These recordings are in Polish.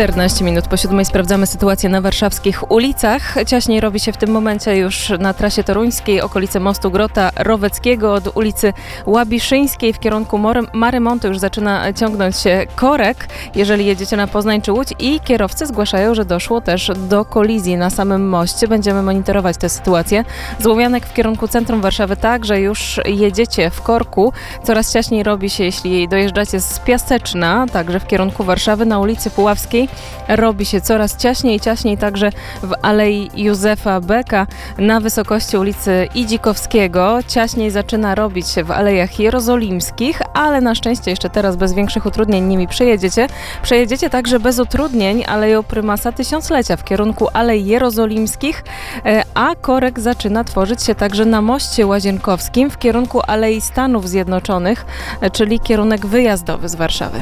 14 minut po 7 sprawdzamy sytuację na warszawskich ulicach. Ciaśniej robi się w tym momencie już na trasie toruńskiej, okolice mostu Grota Roweckiego, od ulicy Łabiszyńskiej w kierunku Marymontu już zaczyna ciągnąć się korek, jeżeli jedziecie na Poznań czy Łódź, i kierowcy zgłaszają, że doszło też do kolizji na samym moście. Będziemy monitorować tę sytuację. Z Łomianek w kierunku centrum Warszawy także już jedziecie w korku. Coraz ciaśniej robi się, jeśli dojeżdżacie z Piaseczna, także w kierunku Warszawy. Na ulicy Puławskiej robi się coraz ciaśniej także w Alei Józefa Beka na wysokości ulicy Idzikowskiego. Ciaśniej zaczyna robić się w Alejach Jerozolimskich, ale na szczęście jeszcze teraz bez większych utrudnień nimi przejedziecie. Przejedziecie także bez utrudnień Aleją Prymasa Tysiąclecia w kierunku Alei Jerozolimskich, a korek zaczyna tworzyć się także na moście Łazienkowskim w kierunku Alei Stanów Zjednoczonych, czyli kierunek wyjazdowy z Warszawy.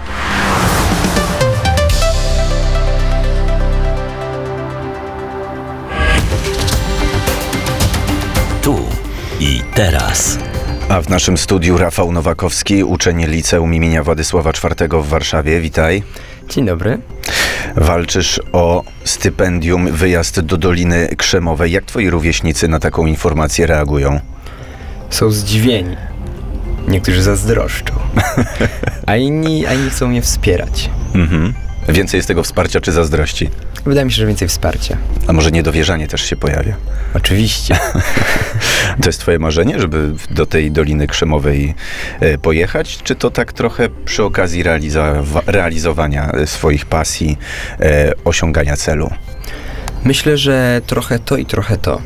Tu i teraz. A w naszym studiu Rafał Nowakowski, uczeń Liceum imienia Władysława IV w Warszawie. Witaj. Dzień dobry. Walczysz o stypendium, wyjazd do Doliny Krzemowej. Jak twoi rówieśnicy na taką informację reagują? Są zdziwieni. Niektórzy zazdroszczą. A inni chcą mnie wspierać. Więcej jest tego wsparcia czy zazdrości? Wydaje mi się, że więcej wsparcia. A może niedowierzanie też się pojawia? Oczywiście. To jest twoje marzenie, żeby do tej Doliny Krzemowej pojechać? Czy to tak trochę przy okazji realizowania swoich pasji, osiągania celu? Myślę, że trochę to i trochę to.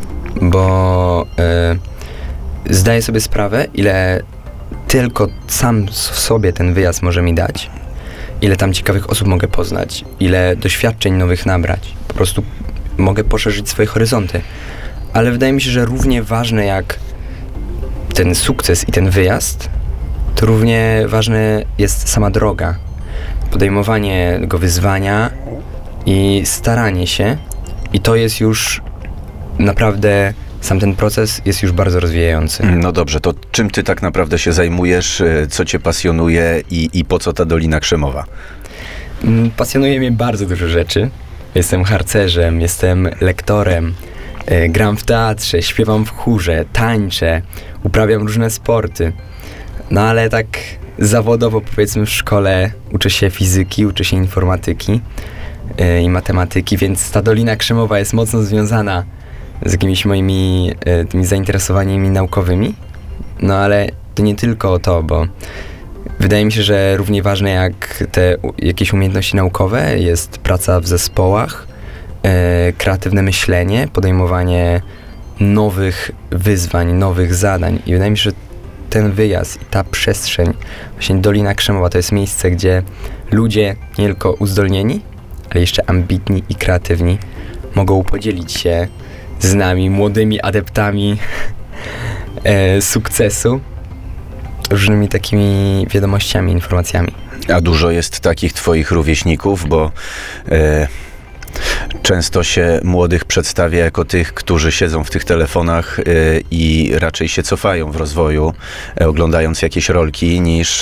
Bo zdaję sobie sprawę, ile tylko sam w sobie ten wyjazd może mi dać. Ile tam ciekawych osób mogę poznać, ile doświadczeń nowych nabrać. Po prostu mogę poszerzyć swoje horyzonty. Ale wydaje mi się, że równie ważne jak ten sukces i ten wyjazd, to równie ważna jest sama droga. Podejmowanie tego wyzwania i staranie się. I to jest już naprawdę... Sam ten proces jest już bardzo rozwijający. No dobrze, to czym ty tak naprawdę się zajmujesz, co cię pasjonuje i po co ta Dolina Krzemowa? Pasjonuje mnie bardzo dużo rzeczy. Jestem harcerzem, jestem lektorem, gram w teatrze, śpiewam w chórze, tańczę, uprawiam różne sporty. No ale tak zawodowo, powiedzmy, w szkole uczę się fizyki, uczę się informatyki i matematyki, więc ta Dolina Krzemowa jest mocno związana z jakimiś moimi tymi zainteresowaniami naukowymi. No ale to nie tylko to, bo wydaje mi się, że równie ważne jak te jakieś umiejętności naukowe jest praca w zespołach, kreatywne myślenie, podejmowanie nowych wyzwań, nowych zadań. I wydaje mi się, że ten wyjazd i ta przestrzeń, właśnie Dolina Krzemowa, to jest miejsce, gdzie ludzie nie tylko uzdolnieni, ale jeszcze ambitni i kreatywni mogą podzielić się z nami, młodymi adeptami sukcesu, różnymi takimi wiadomościami, informacjami. A dużo jest takich twoich rówieśników, bo często się młodych przedstawia jako tych, którzy siedzą w tych telefonach i raczej się cofają w rozwoju, oglądając jakieś rolki,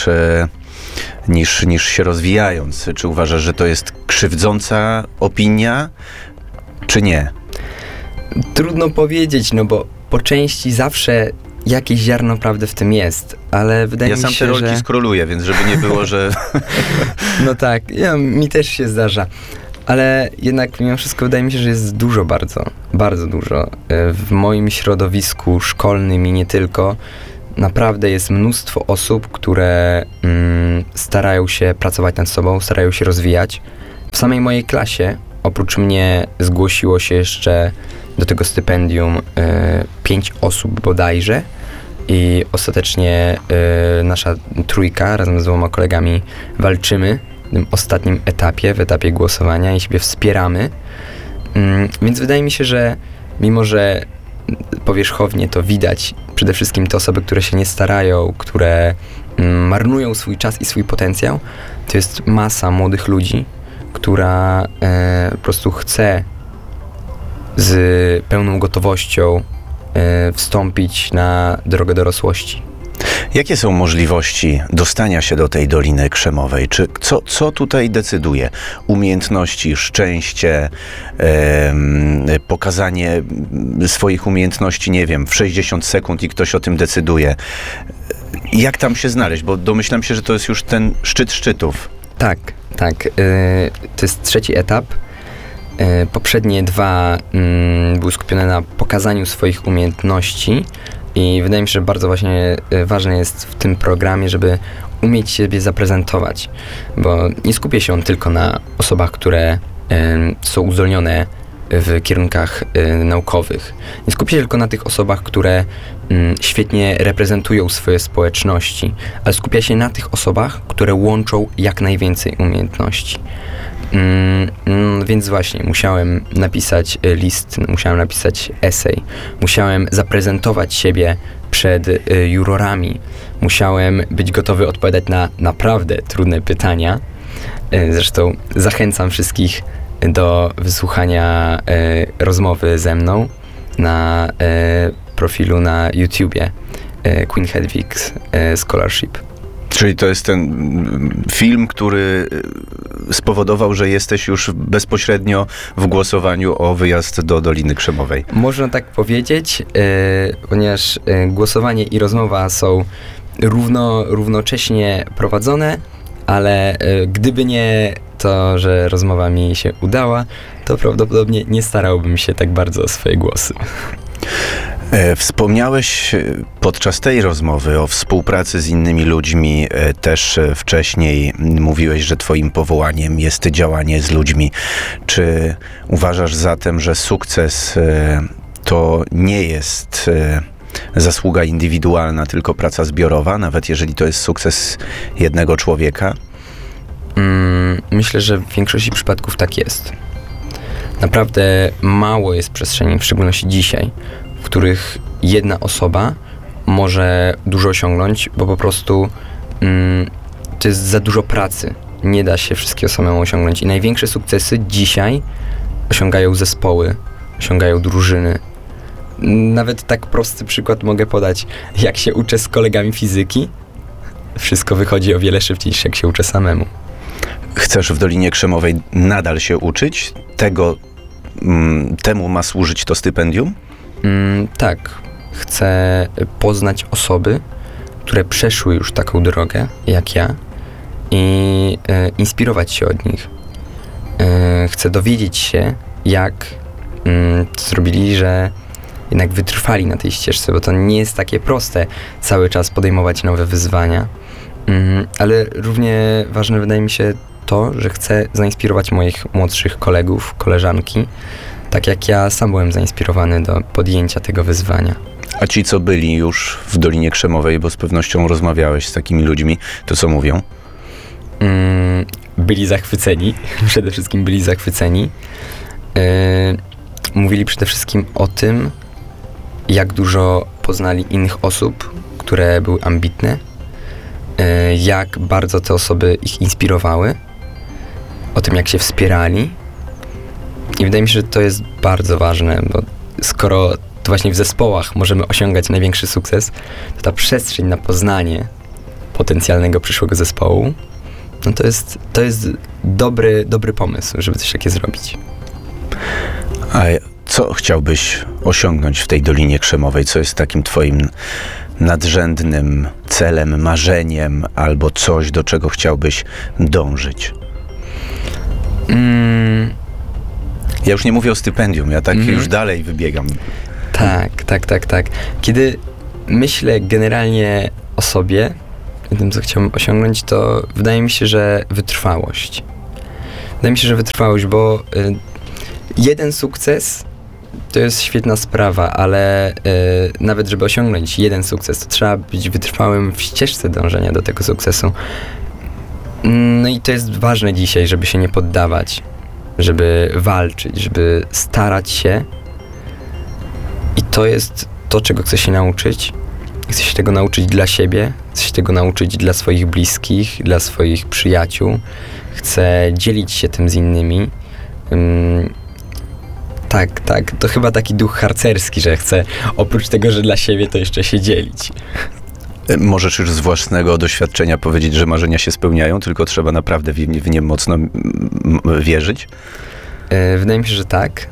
niż się rozwijając. Czy uważasz, że to jest krzywdząca opinia, czy nie? Trudno powiedzieć, no bo po części zawsze jakieś ziarno prawdy w tym jest, ale wydaje mi się, że... Ja sam te rolki skroluję, więc żeby nie było, że... No tak, mi też się zdarza, ale jednak mimo wszystko wydaje mi się, że jest dużo, bardzo dużo. W moim środowisku szkolnym i nie tylko, naprawdę jest mnóstwo osób, które starają się pracować nad sobą, starają się rozwijać. W samej mojej klasie oprócz mnie zgłosiło się jeszcze do tego stypendium 5 osób bodajże i ostatecznie nasza trójka razem z 2 kolegami walczymy w tym ostatnim etapie, w etapie głosowania i siebie wspieramy. Więc wydaje mi się, że mimo, że powierzchownie to widać, przede wszystkim te osoby, które się nie starają, które marnują swój czas i swój potencjał, to jest masa młodych ludzi, która po prostu chce z pełną gotowością wstąpić na drogę dorosłości. Jakie są możliwości dostania się do tej Doliny Krzemowej? Co tutaj decyduje? Umiejętności, szczęście, pokazanie swoich umiejętności, nie wiem, w 60 sekund i ktoś o tym decyduje. Jak tam się znaleźć? Bo domyślam się, że to jest już ten szczyt szczytów. Tak. To jest 3. etap. Poprzednie 2 były skupione na pokazaniu swoich umiejętności i wydaje mi się, że bardzo właśnie ważne jest w tym programie, żeby umieć siebie zaprezentować, bo nie skupię się on tylko na osobach, które są uzdolnione w kierunkach naukowych. Nie skupię się tylko na tych osobach, które świetnie reprezentują swoje społeczności, ale skupia się na tych osobach, które łączą jak najwięcej umiejętności. Więc właśnie, musiałem napisać list, musiałem napisać esej, musiałem zaprezentować siebie przed jurorami, musiałem być gotowy odpowiadać na naprawdę trudne pytania. Zresztą zachęcam wszystkich do wysłuchania rozmowy ze mną na profilu na YouTubie Queen Hedwig's Scholarship. Czyli to jest ten film, który spowodował, że jesteś już bezpośrednio w głosowaniu o wyjazd do Doliny Krzemowej. Można tak powiedzieć, ponieważ głosowanie i rozmowa są równocześnie prowadzone, ale gdyby nie to, że rozmowa mi się udała, to prawdopodobnie nie starałbym się tak bardzo o swoje głosy. Wspomniałeś podczas tej rozmowy o współpracy z innymi ludźmi, też wcześniej mówiłeś, że twoim powołaniem jest działanie z ludźmi. Czy uważasz zatem, że sukces to nie jest zasługa indywidualna, tylko praca zbiorowa, nawet jeżeli to jest sukces jednego człowieka? Myślę, że w większości przypadków tak jest. Naprawdę mało jest przestrzeni, w szczególności dzisiaj, w których jedna osoba może dużo osiągnąć, bo po prostu to jest za dużo pracy. Nie da się wszystkiego samemu osiągnąć. I największe sukcesy dzisiaj osiągają zespoły, osiągają drużyny. Nawet tak prosty przykład mogę podać. Jak się uczę z kolegami fizyki, wszystko wychodzi o wiele szybciej niż jak się uczę samemu. Chcesz w Dolinie Krzemowej nadal się uczyć? Temu ma służyć to stypendium? Tak. Chcę poznać osoby, które przeszły już taką drogę, jak ja, i inspirować się od nich. Chcę dowiedzieć się, jak zrobili, że jednak wytrwali na tej ścieżce, bo to nie jest takie proste cały czas podejmować nowe wyzwania. Ale równie ważne wydaje mi się to, że chcę zainspirować moich młodszych kolegów, koleżanki, tak jak ja sam byłem zainspirowany do podjęcia tego wyzwania. A ci, co byli już w Dolinie Krzemowej, bo z pewnością rozmawiałeś z takimi ludźmi, to co mówią? Byli zachwyceni, przede wszystkim byli zachwyceni. Mówili przede wszystkim o tym, jak dużo poznali innych osób, które były ambitne, jak bardzo te osoby ich inspirowały, o tym, jak się wspierali. I wydaje mi się, że to jest bardzo ważne, bo skoro to właśnie w zespołach możemy osiągać największy sukces, to ta przestrzeń na poznanie potencjalnego przyszłego zespołu, no to jest dobry pomysł, żeby coś takiego zrobić. A co chciałbyś osiągnąć w tej Dolinie Krzemowej? Co jest takim twoim nadrzędnym celem, marzeniem, albo coś, do czego chciałbyś dążyć? Ja już nie mówię o stypendium, ja tak już dalej wybiegam. Tak. Kiedy myślę generalnie o sobie, o tym, co chciałbym osiągnąć, to wydaje mi się, że wytrwałość. Bo jeden sukces to jest świetna sprawa, ale nawet żeby osiągnąć jeden sukces, to trzeba być wytrwałym w ścieżce dążenia do tego sukcesu. No i to jest ważne dzisiaj, żeby się nie poddawać, żeby walczyć, żeby starać się. I to jest to, czego chcę się nauczyć. Chcę się tego nauczyć dla siebie, chcę się tego nauczyć dla swoich bliskich, dla swoich przyjaciół. Chcę dzielić się tym z innymi. Tak, to chyba taki duch harcerski, że chcę oprócz tego, że dla siebie, to jeszcze się dzielić. Możesz już z własnego doświadczenia powiedzieć, że marzenia się spełniają, tylko trzeba naprawdę w nie mocno wierzyć? Wydaje mi się, że tak.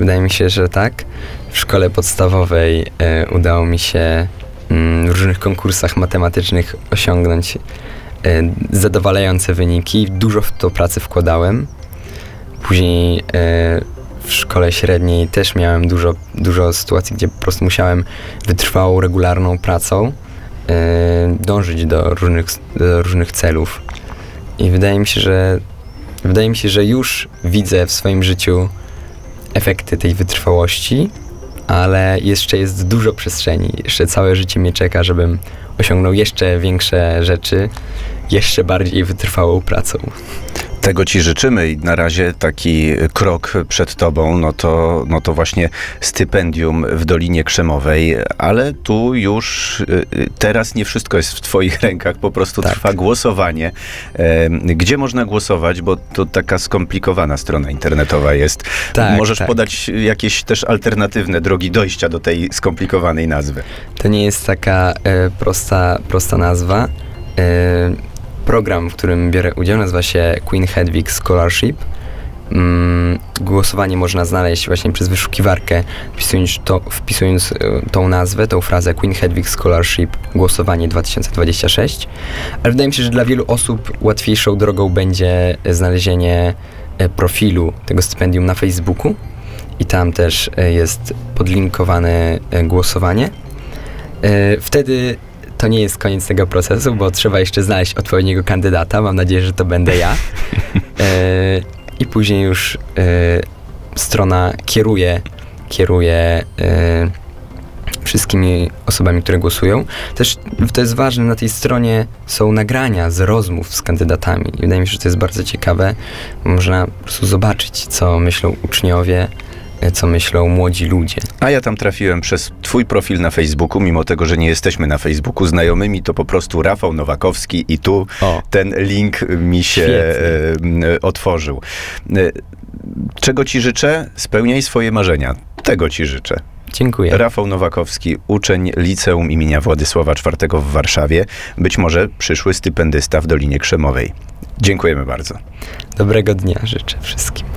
W szkole podstawowej udało mi się w różnych konkursach matematycznych osiągnąć zadowalające wyniki. Dużo w to pracy wkładałem. Później w szkole średniej też miałem dużo sytuacji, gdzie po prostu musiałem wytrwałą, regularną pracą dążyć do różnych celów. I wydaje mi się, że już widzę w swoim życiu efekty tej wytrwałości, ale jeszcze jest dużo przestrzeni. Jeszcze całe życie mnie czeka, żebym osiągnął jeszcze większe rzeczy, jeszcze bardziej wytrwałą pracą. Tego ci życzymy i na razie taki krok przed tobą, no to właśnie stypendium w Dolinie Krzemowej, ale tu już teraz nie wszystko jest w twoich rękach, po prostu trwa głosowanie. Gdzie można głosować, bo to taka skomplikowana strona internetowa jest. Możesz podać jakieś też alternatywne drogi dojścia do tej skomplikowanej nazwy. To nie jest taka prosta nazwa. Program, w którym biorę udział, nazywa się Queen Hedwig Scholarship. Głosowanie można znaleźć właśnie przez wyszukiwarkę, wpisując tą nazwę, tą frazę Queen Hedwig Scholarship głosowanie 2026. Ale wydaje mi się, że dla wielu osób łatwiejszą drogą będzie znalezienie profilu tego stypendium na Facebooku i tam też jest podlinkowane głosowanie. Wtedy to nie jest koniec tego procesu, bo trzeba jeszcze znaleźć odpowiedniego kandydata. Mam nadzieję, że to będę ja. I później już strona kieruje wszystkimi osobami, które głosują. Też to jest ważne, na tej stronie są nagrania z rozmów z kandydatami. I wydaje mi się, że to jest bardzo ciekawe. Można po prostu zobaczyć, co myślą uczniowie, co myślą młodzi ludzie. A ja tam trafiłem przez twój profil na Facebooku, mimo tego, że nie jesteśmy na Facebooku znajomymi, to po prostu Rafał Nowakowski i tu ten link mi się otworzył. Czego ci życzę? Spełniaj swoje marzenia. Tego ci życzę. Dziękuję. Rafał Nowakowski, uczeń Liceum imienia Władysława IV w Warszawie, być może przyszły stypendysta w Dolinie Krzemowej. Dziękujemy bardzo. Dobrego dnia życzę wszystkim.